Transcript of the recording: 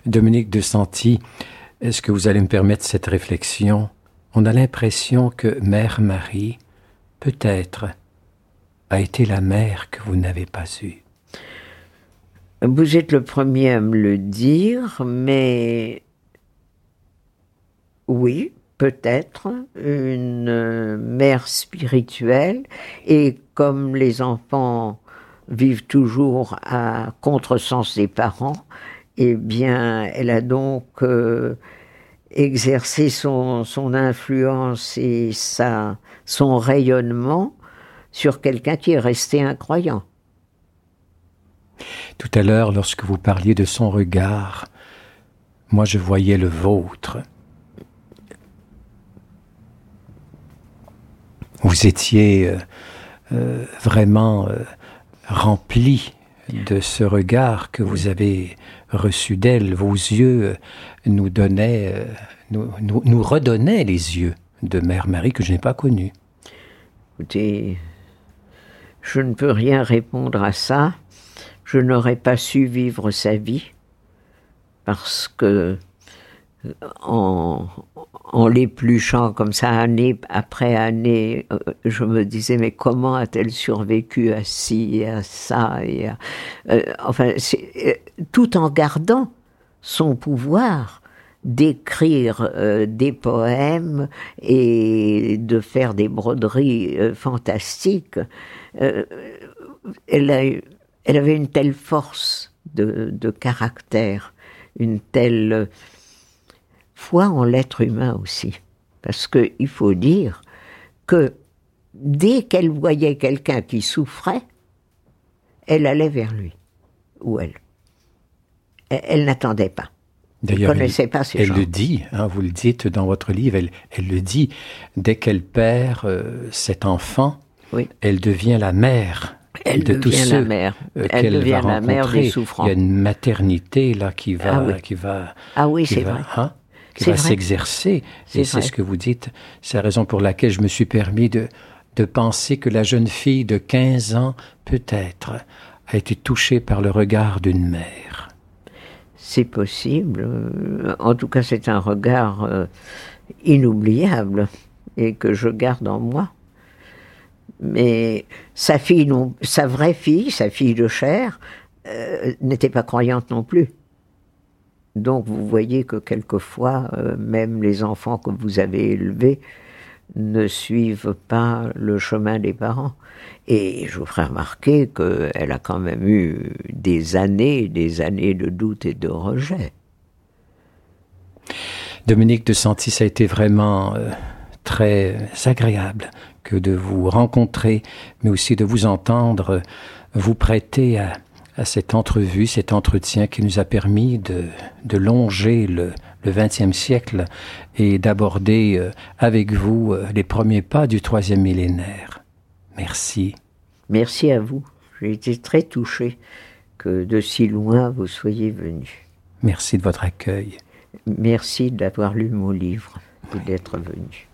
Dominique de Santi, est-ce que vous allez me permettre cette réflexion? On a l'impression que Mère Marie, peut-être, a été la mère que vous n'avez pas eue. Vous êtes le premier à me le dire, mais oui, peut-être une mère spirituelle. Et comme les enfants vivent toujours à contresens des parents, eh bien, elle a donc exercé son influence et son rayonnement sur quelqu'un qui est resté incroyant. Tout à l'heure, lorsque vous parliez de son regard, moi je voyais le vôtre. Vous étiez vraiment rempli de ce regard que vous avez reçu d'elle. Vos yeux nous donnaient, nous redonnaient les yeux de Mère Marie que je n'ai pas connue. Écoutez, je ne peux rien répondre à ça. Je n'aurais pas su vivre sa vie parce que en l'épluchant comme ça, année après année, je me disais, mais comment a-t-elle survécu à ci et à ça enfin, tout en gardant son pouvoir d'écrire des poèmes et de faire des broderies fantastiques. Elle avait une telle force de caractère, une telle foi en l'être humain aussi. Parce qu'il faut dire que dès qu'elle voyait quelqu'un qui souffrait, elle allait vers lui, ou elle. Elle n'attendait pas. D'ailleurs, elle ne connaissait pas ces gens. Elle le dit, hein, vous le dites dans votre livre, elle le dit, dès qu'elle perd cet enfant, oui, elle devient la mère. Elle de tous devient la mère. Elle devient la mère des souffrants. Il y a une maternité là qui va, qui va s'exercer. Et c'est ce que vous dites. C'est la raison pour laquelle je me suis permis de penser que la jeune fille de 15 ans, peut-être, a été touchée par le regard d'une mère. C'est possible. En tout cas, c'est un regard inoubliable et que je garde en moi. Mais sa vraie fille, sa fille de chair, n'était pas croyante non plus. Donc vous voyez que quelquefois, même les enfants que vous avez élevés ne suivent pas le chemin des parents. Et je vous ferai remarquer qu'elle a quand même eu des années de doute et de rejet. Dominique de Santi, ça a été vraiment très agréable que de vous rencontrer, mais aussi de vous entendre vous prêter à cette entrevue, cet entretien qui nous a permis de longer le XXe siècle et d'aborder avec vous les premiers pas du 3e millénaire. Merci. Merci à vous. J'ai été très touché que de si loin vous soyez venu. Merci de votre accueil. Merci d'avoir lu mon livre et d'être venu.